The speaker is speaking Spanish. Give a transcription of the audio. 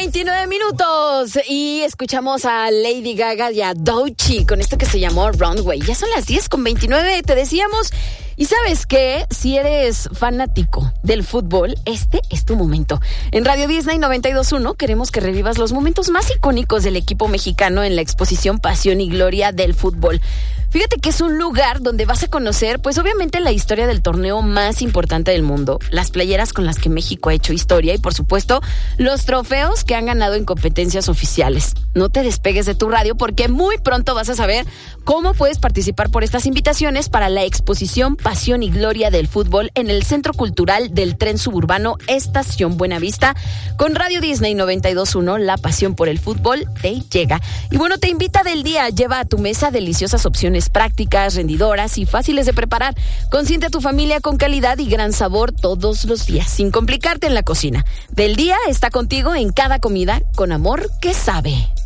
9:29 y escuchamos a Lady Gaga y a Doechii con esto que se llamó Runway. Ya son las 10:29, te decíamos. Y ¿sabes qué? Si eres fanático del fútbol, este es tu momento. En Radio Disney 92.1 queremos que revivas los momentos más icónicos del equipo mexicano en la exposición Pasión y Gloria del Fútbol. Fíjate que es un lugar donde vas a conocer, pues obviamente, la historia del torneo más importante del mundo, las playeras con las que México ha hecho historia y, por supuesto, los trofeos que han ganado en competencias oficiales. No te despegues de tu radio porque muy pronto vas a saber cómo puedes participar por estas invitaciones para la exposición Pasión y Gloria del Fútbol en el Centro Cultural del Tren Suburbano Estación Buenavista. Con Radio Disney 92.1, la pasión por el fútbol te llega. Y bueno, te invita del día, lleva a tu mesa deliciosas opciones prácticas, rendidoras y fáciles de preparar. Consiente a tu familia con calidad y gran sabor todos los días, sin complicarte en la cocina. Del día está contigo en cada comida, con amor que sabe.